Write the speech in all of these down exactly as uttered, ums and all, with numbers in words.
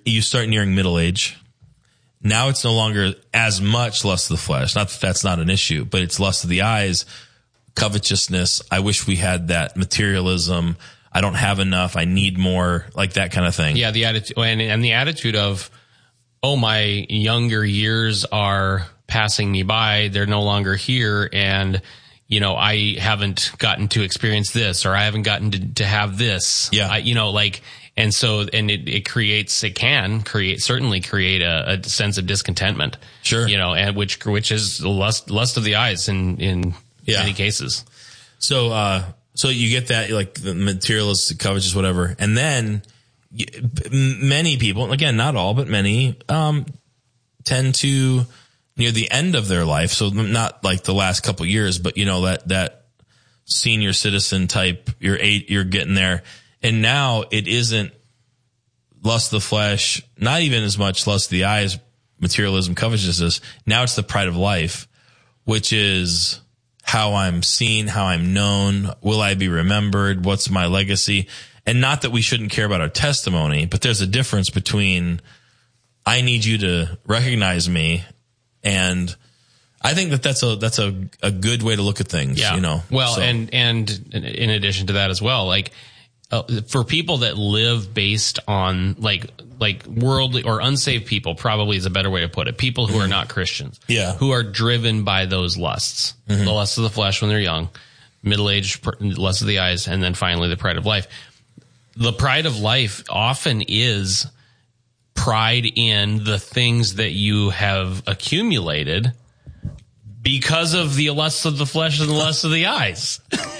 you start nearing middle age. Now it's no longer as much lust of the flesh. Not that that's not an issue, but it's lust of the eyes, covetousness. I wish we had that. Materialism. I don't have enough. I need more, like that kind of thing. Yeah, the attitude and, and the attitude of, oh, my younger years are passing me by. They're no longer here, and you know, I haven't gotten to experience this, or I haven't gotten to, to have this. Yeah, I, you know, like, and so, and it, it creates, it can create, certainly create a, a sense of discontentment. Sure, you know, and which which is lust lust of the eyes in in yeah. many cases. So, uh, so you get that, like the materialistic, covetous, whatever, and then you, many people, again, not all, but many, um, tend to near the end of their life. So not like the last couple years, but you know, that, that senior citizen type, you're eight, you're getting there. And now it isn't lust of the flesh, not even as much lust of the eyes, materialism, covetousness. Now it's the pride of life, which is how I'm seen, how I'm known. Will I be remembered? What's my legacy? And not that we shouldn't care about our testimony, but there's a difference between I need you to recognize me, and I think that that's a that's a, a good way to look at things. Yeah. You know. Well, so. and and in addition to that as well, like uh, for people that live based on like like worldly or unsaved people, probably is a better way to put it. People who mm-hmm. are not Christians, yeah, who are driven by those lusts, mm-hmm. the lust of the flesh when they're young, middle age lust of the eyes, and then finally the pride of life. The pride of life often is pride in the things that you have accumulated because of the lust of the flesh and the lust of the eyes.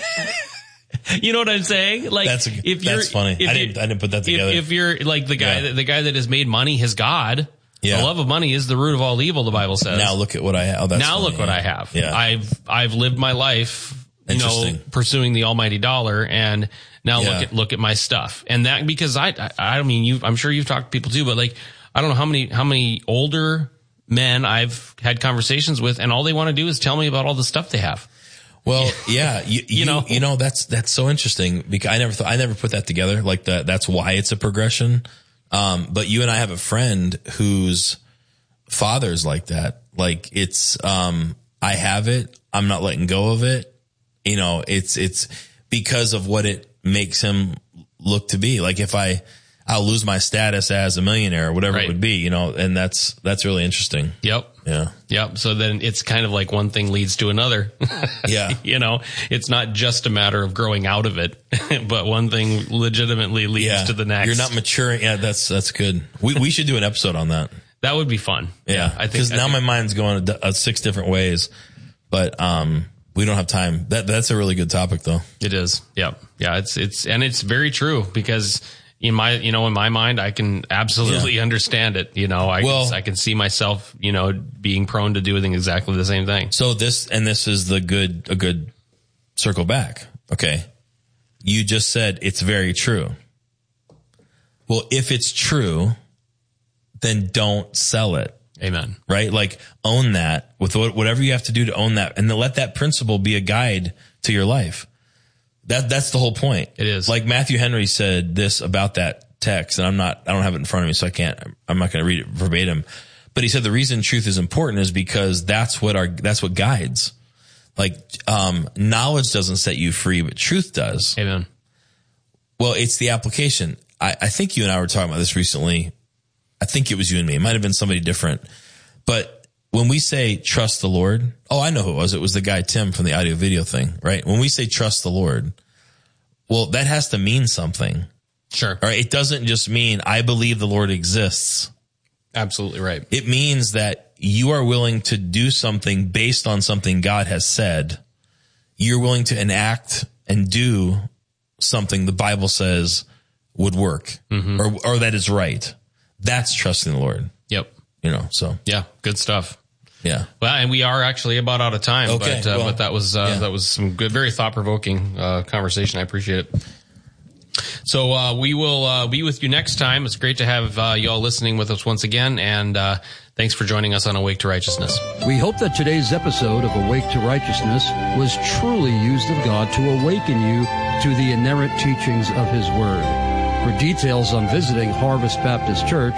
You know what I'm saying? Like, that's, a, if you're, that's funny. If I didn't, I didn't put that together. If, if you're like the guy, yeah. that, the guy that has made money his God, yeah. the love of money is the root of all evil, the Bible says. Now look at what I have. Oh, that's now funny, look yeah. what I have. Yeah. I've, I've lived my life, you know, pursuing the almighty dollar, and now yeah. look at, look at my stuff. And that, because I, I, I mean, you, I'm sure you've talked to people too, but like, I don't know how many, how many older men I've had conversations with, and all they want to do is tell me about all the stuff they have. Well, yeah, you, you, you know, you know, that's, that's so interesting because I never thought, I never put that together. Like that, that's why it's a progression. Um, but you and I have a friend whose father's like that. Like it's, um, I have it. I'm not letting go of it. You know, it's, it's because of what it makes him look to be. Like if I, I'll lose my status as a millionaire or whatever right. it would be, you know, and that's, that's really interesting. Yep. Yeah. Yep. So then it's kind of like one thing leads to another. Yeah. You know, it's not just a matter of growing out of it, but one thing legitimately leads yeah. to the next. You're not maturing. Yeah. That's, that's good. We, we should do an episode on that. That would be fun. Yeah. yeah I think. Cause I now think, my mind's going uh, six different ways, but, um, we don't have time. That, that's a really good topic though. It is. Yep. Yeah. It's, it's, and it's very true because in my, you know, in my mind, I can absolutely yeah. understand it. You know, I well, can, I can see myself, you know, being prone to doing exactly the same thing. So this, and this is the good, a good circle back. Okay. You just said it's very true. Well, if it's true, then don't sell it. Amen. Right? Like own that with whatever you have to do to own that, and then let that principle be a guide to your life. That, that's the whole point. It is. Like Matthew Henry said this about that text, and I'm not, I don't have it in front of me, so I can't, I'm not going to read it verbatim. But he said the reason truth is important is because that's what our, that's what guides. Like, um, knowledge doesn't set you free, but truth does. Amen. Well, it's the application. I, I think you and I were talking about this recently. I think it was you and me. It might have been somebody different. But when we say trust the Lord, oh, I know who it was. It was the guy, Tim, from the audio video thing, right? When we say trust the Lord, well, that has to mean something. Sure. All right. It doesn't just mean I believe the Lord exists. Absolutely right. It means that you are willing to do something based on something God has said. You're willing to enact and do something the Bible says would work, mm-hmm. or, or that is right. That's trusting the Lord. Yep. You know, so. Yeah. Good stuff. Yeah. Well, and we are actually about out of time, okay, but, uh, well, but that was, uh, yeah. that was some good, very thought provoking, uh, conversation. I appreciate it. So, uh, we will, uh, be with you next time. It's great to have, uh, y'all listening with us once again. And, uh, thanks for joining us on Awake to Righteousness. We hope that today's episode of Awake to Righteousness was truly used of God to awaken you to the inerrant teachings of His Word. For details on visiting Harvest Baptist Church,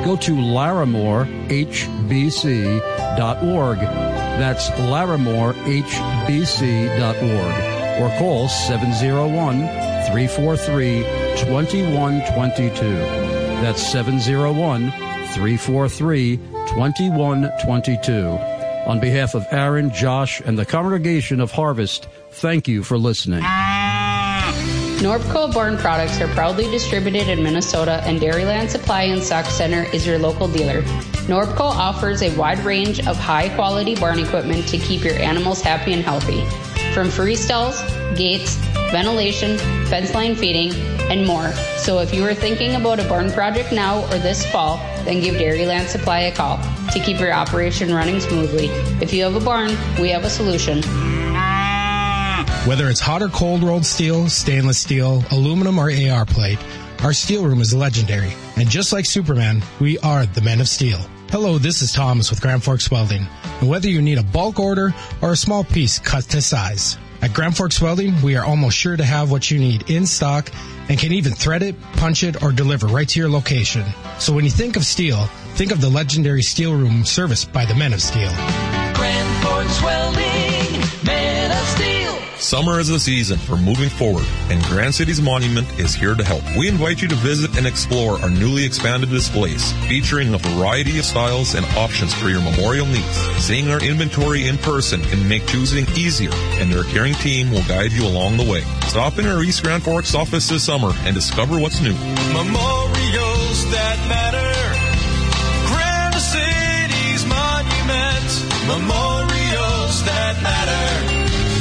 go to larimore h b c dot org. That's larimore h b c dot org. Or call seven oh one, three four three, two one two two. That's seven oh one, three four three, two one two two. On behalf of Aaron, Josh, and the congregation of Harvest, thank you for listening. Norbco Barn Products are proudly distributed in Minnesota, and Dairyland Supply and Stock Center is your local dealer. Norbco offers a wide range of high-quality barn equipment to keep your animals happy and healthy. From free stalls, gates, ventilation, fence line feeding, and more. So if you are thinking about a barn project now or this fall, then give Dairyland Supply a call to keep your operation running smoothly. If you have a barn, we have a solution. Whether it's hot or cold rolled steel, stainless steel, aluminum, or A R plate, our steel room is legendary. And just like Superman, we are the Men of Steel. Hello, this is Thomas with Grand Forks Welding. And whether you need a bulk order or a small piece cut to size, at Grand Forks Welding, we are almost sure to have what you need in stock and can even thread it, punch it, or deliver right to your location. So when you think of steel, think of the legendary steel room serviced by the Men of Steel. Grand Forks Welding, Men of Steel. Summer is the season for moving forward, and Grand Cities Monument is here to help. We invite you to visit and explore our newly expanded displays, featuring a variety of styles and options for your memorial needs. Seeing our inventory in person can make choosing easier, and their caring team will guide you along the way. Stop in our East Grand Forks office this summer and discover what's new. Memorials that matter. Grand Cities Monument. Memorials that matter.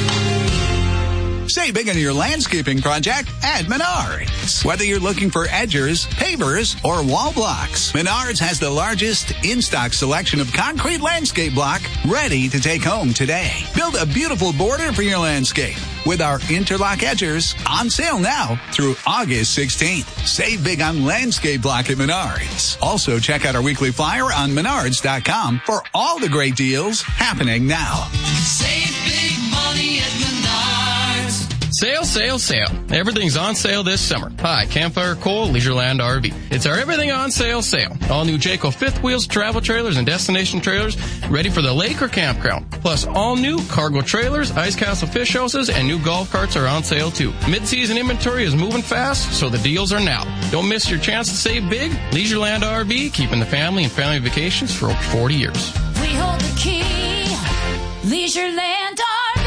Save big on your landscaping project at Menards. Whether you're looking for edgers, pavers, or wall blocks, Menards has the largest in-stock selection of concrete landscape block ready to take home today. Build a beautiful border for your landscape with our interlock edgers on sale now through August sixteenth. Save big on landscape block at Menards. Also, check out our weekly flyer on menards dot com for all the great deals happening now. Save big money at Menards. Sale, sale, sale. Everything's on sale this summer. Hi, Campfire Coal, Leisureland R V. It's our everything on sale sale. All new Jayco fifth wheels, travel trailers, and destination trailers ready for the lake or campground. Plus, all new cargo trailers, Ice Castle fish houses, and new golf carts are on sale too. Mid-season inventory is moving fast, so the deals are now. Don't miss your chance to save big. Leisureland R V, keeping the family and family vacations for over forty years. We hold the key. Leisureland R V.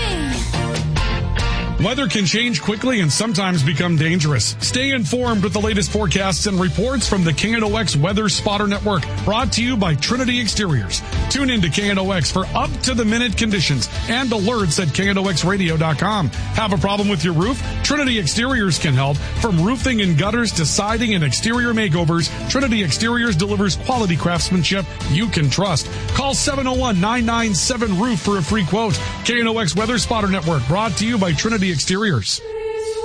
Weather can change quickly and sometimes become dangerous. Stay informed with the latest forecasts and reports from the K N O X Weather Spotter Network, brought to you by Trinity Exteriors. Tune in to K N O X for up-to-the-minute conditions and alerts at K N O X radio dot com. Have a problem with your roof? Trinity Exteriors can help. From roofing and gutters to siding and exterior makeovers, Trinity Exteriors delivers quality craftsmanship you can trust. Call seven oh one, nine nine seven, roof for a free quote. K N O X Weather Spotter Network, brought to you by Trinity Exteriors.